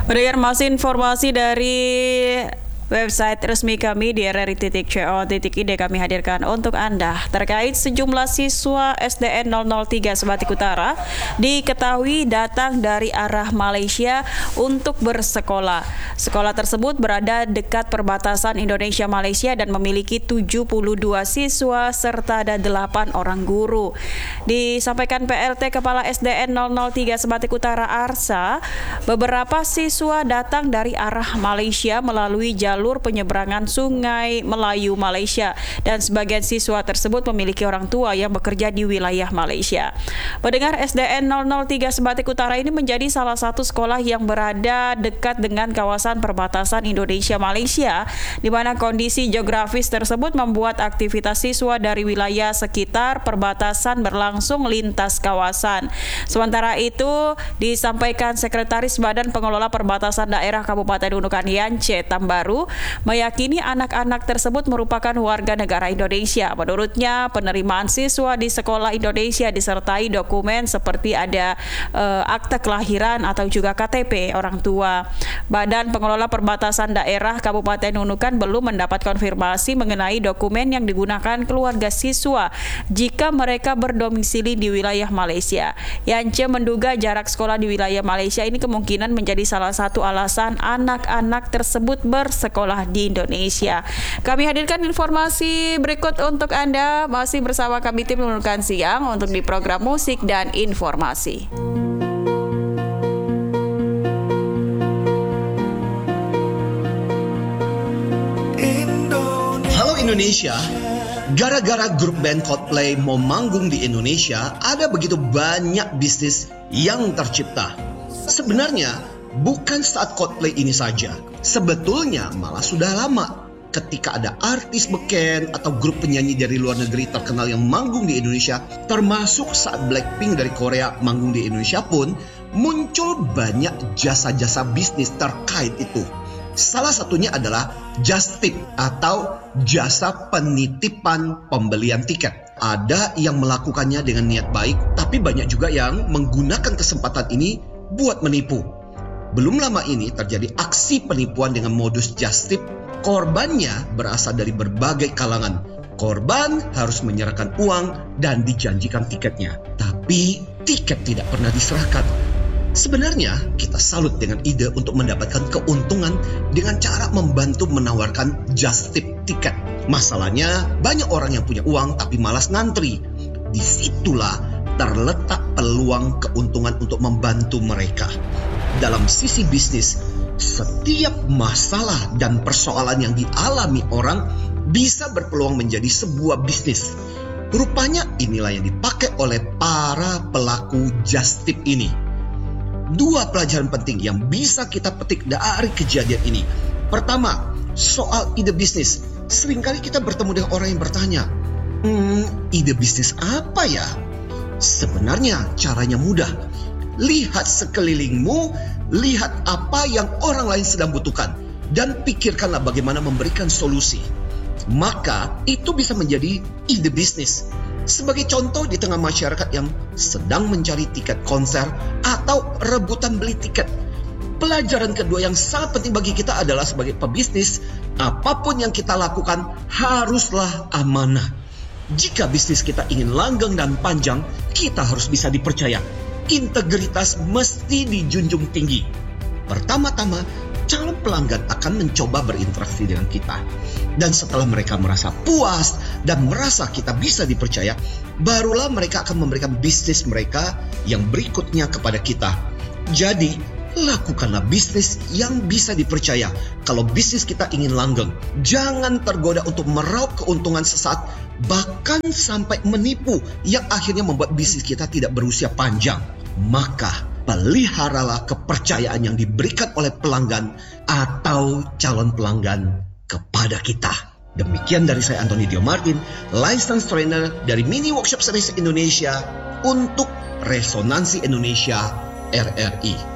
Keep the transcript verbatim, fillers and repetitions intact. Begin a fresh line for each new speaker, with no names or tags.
Pendengar, masih informasi dari website resmi kami di r r i titik co titik i d kami hadirkan untuk Anda terkait sejumlah siswa S D N nol nol tiga Sebatik Utara diketahui datang dari arah Malaysia untuk bersekolah. Sekolah tersebut berada dekat perbatasan Indonesia-Malaysia dan memiliki tujuh puluh dua siswa serta ada delapan orang guru. Disampaikan P L T Kepala S D N nol nol tiga Sebatik Utara Arsa, beberapa siswa datang dari arah Malaysia melalui jalur jalur penyeberangan Sungai Melayu Malaysia dan sebagian siswa tersebut memiliki orang tua yang bekerja di wilayah Malaysia. Pendengar, S D N nol nol tiga Sebatik Utara ini menjadi salah satu sekolah yang berada dekat dengan kawasan perbatasan Indonesia-Malaysia, di mana kondisi geografis tersebut membuat aktivitas siswa dari wilayah sekitar perbatasan berlangsung lintas kawasan. Sementara itu, disampaikan Sekretaris Badan Pengelola Perbatasan Daerah Kabupaten Nunukan Yance Tambaru meyakini anak-anak tersebut merupakan warga negara Indonesia. Menurutnya, penerimaan siswa di sekolah Indonesia disertai dokumen seperti ada uh, akta kelahiran atau juga K T P orang tua. Badan Pengelola Perbatasan Daerah Kabupaten Nunukan belum mendapat konfirmasi mengenai dokumen yang digunakan keluarga siswa jika mereka berdomisili di wilayah Malaysia. Yance menduga jarak sekolah di wilayah Malaysia ini kemungkinan menjadi salah satu alasan anak-anak tersebut bersekolah di Indonesia. Kami hadirkan informasi berikut untuk Anda, masih bersama kami tim Nunukan Siang untuk di program Musik dan Informasi.
Halo Indonesia, gara-gara grup band Coldplay mau manggung di Indonesia, ada begitu banyak bisnis yang tercipta. Sebenarnya bukan saat Coldplay ini saja, sebetulnya malah sudah lama. Ketika ada artis beken atau grup penyanyi dari luar negeri terkenal yang manggung di Indonesia, termasuk saat Blackpink dari Korea manggung di Indonesia pun, muncul banyak jasa-jasa bisnis terkait itu. Salah satunya adalah just tip atau jasa penitipan pembelian tiket. Ada yang melakukannya dengan niat baik, tapi banyak juga yang menggunakan kesempatan ini buat menipu. Belum lama ini terjadi aksi penipuan dengan modus just tip. Korbannya berasal dari berbagai kalangan. Korban harus menyerahkan uang dan dijanjikan tiketnya, tapi tiket tidak pernah diserahkan. Sebenarnya kita salut dengan ide untuk mendapatkan keuntungan dengan cara membantu menawarkan just tip tiket. Masalahnya banyak orang yang punya uang tapi malas ngantri. Disitulah terletak peluang keuntungan untuk membantu mereka. Dalam sisi bisnis, setiap masalah dan persoalan yang dialami orang bisa berpeluang menjadi sebuah bisnis. Rupanya inilah yang dipakai oleh para pelaku just tip ini. Dua pelajaran penting yang bisa kita petik dari kejadian ini. Pertama, soal ide bisnis. Seringkali kita bertemu dengan orang yang bertanya, Hmm, ide bisnis apa ya? Sebenarnya caranya mudah. Lihat sekelilingmu, lihat apa yang orang lain sedang butuhkan, dan pikirkanlah bagaimana memberikan solusi. Maka itu bisa menjadi ide bisnis. Sebagai contoh, di tengah masyarakat yang sedang mencari tiket konser atau rebutan beli tiket, pelajaran kedua yang sangat penting bagi kita adalah sebagai pebisnis, apapun yang kita lakukan haruslah amanah. Jika bisnis kita ingin langgeng dan panjang, kita harus bisa dipercaya. Integritas mesti dijunjung tinggi. Pertama-tama, calon pelanggan akan mencoba berinteraksi dengan kita. Dan setelah mereka merasa puas dan merasa kita bisa dipercaya, barulah mereka akan memberikan bisnis mereka yang berikutnya kepada kita. Jadi, lakukanlah bisnis yang bisa dipercaya. Kalau bisnis kita ingin langgeng, jangan tergoda untuk meraup keuntungan sesaat, bahkan sampai menipu yang akhirnya membuat bisnis kita tidak berusia panjang. Maka peliharalah kepercayaan yang diberikan oleh pelanggan atau calon pelanggan kepada kita. Demikian dari saya, Anthony Dio Martin, License Trainer dari Mini Workshop Service Indonesia untuk Resonansi Indonesia R R I.